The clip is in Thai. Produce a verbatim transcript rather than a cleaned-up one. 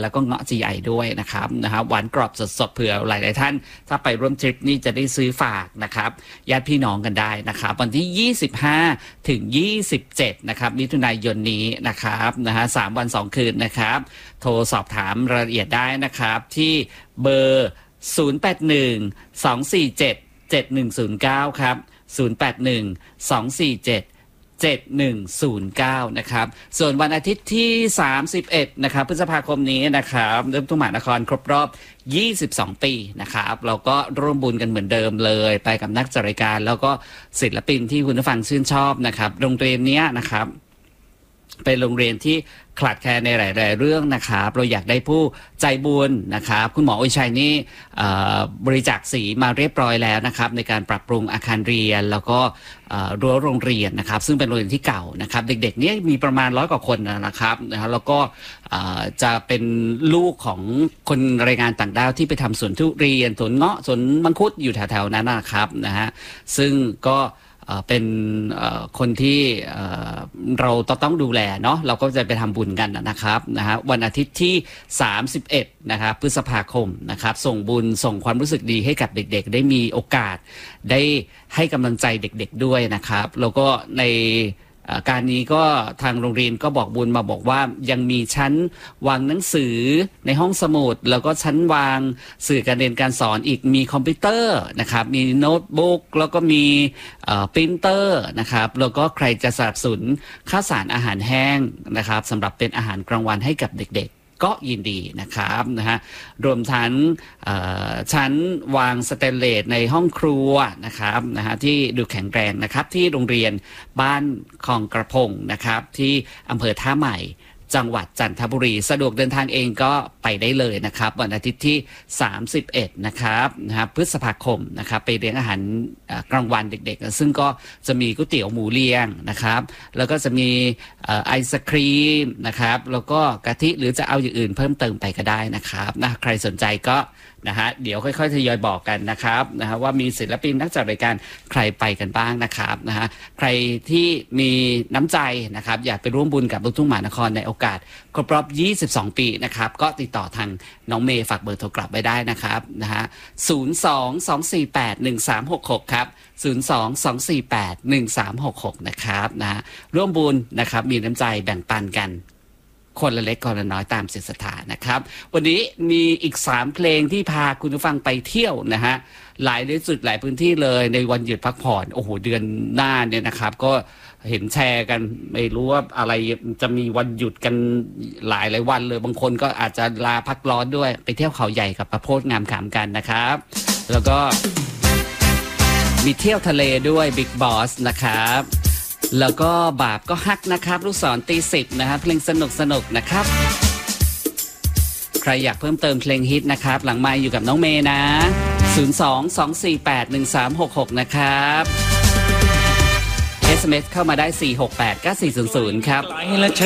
แล้วก็เงาะจีไอด้วยนะครับนะฮะหวานกรอบสดๆเผื่อหลายๆท่านถ้าไปร่วมทริปนี้จะได้ซื้อฝากนะครับญาติพี่น้องกันได้นะครับวันที่ยี่สิบห้าถึงยี่สิบเจ็ดนะครับมิถุนายนนี้นะครับนะฮะสามวันสองคืนนะครับโทรสอบถามรายละเอียดได้นะครับที่เบอร์ศูนย์ แปด หนึ่ง สอง สี่ เจ็ด เจ็ด หนึ่ง ศูนย์ เก้าครับศูนย์ แปด หนึ่ง สอง สี่ เจ็ด เจ็ด หนึ่ง ศูนย์ เก้านะครับส่วนวันอาทิตย์ที่สามสิบเอ็ดนะครับพฤษภาคมนี้นะครับเริ่มทุ่งมหานครครบรอบยี่สิบสองปีนะครับเราก็ร่วมบุญกันเหมือนเดิมเลยไปกับนักจัดรายการแล้วก็ศิลปินที่คุณผู้ฟังชื่นชอบนะครับโรงเรียนนี้นะครับเป็นโรงเรียนที่ขาดแคลนในหลายๆเรื่องนะครับเราอยากได้ผู้ใจบุญนะครับคุณหมออวยชัยนี่บริจาคสีมาเรียบร้อยแล้วนะครับในการปรับปรุงอาคารเรียนแล้วก็รั้วโรงเรียนนะครับซึ่งเป็นโรงเรียนที่เก่านะครับเด็กๆนี่มีประมาณร้อยกว่าคนนะครับนะแล้วก็จะเป็นลูกของคนแรงงานต่างด้าวที่ไปทำสวนทุเรียนสวนเงาะสวนมังคุดอยู่แถวๆนั้นนะครับนะฮะซึ่งก็เป็นคนที่เราต้องดูแลเนาะเราก็จะไปทำบุญกันนะครับนะฮะวันอาทิตย์ที่สามสิบเอ็ดนะครับพฤษภาคมนะครับส่งบุญส่งความรู้สึกดีให้กับเด็กๆได้มีโอกาสได้ให้กำลังใจเด็กๆด้วยนะครับแล้วก็ในการนี้ก็ทางโรงเรียนก็บอกบุญมาบอกว่ายังมีชั้นวางหนังสือในห้องสมุดแล้วก็ชั้นวางสื่อการเรียนการสอนอีกมีคอมพิวเตอร์นะครับมีโน้ตบุ๊กแล้วก็มีปรินเตอร์นะครับแล้วก็ใครจะสนับสนุนข้าวสารอาหารแห้งนะครับสำหรับเป็นอาหารกลางวันให้กับเด็กๆก็ยินดีนะครับนะฮะรวมทั้งชั้นวางสแตนเลสในห้องครัวนะครับนะฮะที่ดูแข็งแรงนะครับที่โรงเรียนบ้านคลองกระพงนะครับที่อำเภอท่าใหม่จังหวัดจันทบุรีสะดวกเดินทางเองก็ไปได้เลยนะครับวันอาทิตย์ที่สามสิบเอ็ดนะครับนะครับพฤษภาคมนะครับไปเลี้ยงอาหารกลางวันเด็กๆซึ่งก็จะมีก๋วยเตี๋ยวหมูเลี้ยงนะครับแล้วก็จะมีไอศครีมนะครับแล้วก็กะทิหรือจะเอาอย่างอื่นเพิ่มเติมไปก็ได้นะครับนะใครสนใจก็นะฮะเดี๋ยวค่อยๆทยอยบอกกันนะครับนะฮะว่ามีศิลปินนักจัดรายการใครไปกันบ้างนะครับนะฮะใครที่มีน้ำใจนะครับอยากไปร่วมบุญกับลูกทุ่งมหานครในโอกาสครบรอบยี่สิบสองปีนะครับก็ติดต่อทางน้องเมย์ฝากเบอร์โทรกลับไว้ได้นะครับนะฮะศูนย์ สอง สอง สี่ แปด หนึ่ง สาม หก หกครับศูนย์ สอง สอง สี่ แปด หนึ่ง สาม หก หกนะครับนะฮะร่วมบุญนะครับมีน้ำใจแบ่งปันกันคนละเล็กคนละน้อยตามจิตศรัทธานะครับวันนี้มีอีกสามเพลงที่พาคุณผู้ฟังไปเที่ยวนะฮะหลายที่สุดหลายพื้นที่เลยในวันหยุดพักผ่อนโอ้โหเดือนหน้าเนี่ยนะครับก็เห็นแชร์กันไม่รู้ว่าอะไรจะมีวันหยุดกันหลายหลายวันเลยบางคนก็อาจจะลาพักร้อนด้วยไปเที่ยวเขาใหญ่กับประโพธิ์งามขามกันนะครับแล้วก็มีเที่ยวทะเลด้วยบิ๊กบอสนะครับแล้วก็บาปก็ฮักนะครับลูกศรตีสิบนะครับเพลงสนุกสนุกนะครับใครอยากเพิ่มเติมเพลงฮิตนะครับหลังไมค์อยู่กับน้องเมย์นะศูนย์ สอง สอง สี่ แปด หนึ่ง สาม หก หกนะครับ เอส เอ็ม เอส เข้ามาได้สี่ หก แปด เก้า สี่ ศูนย์ ศูนย์ครับ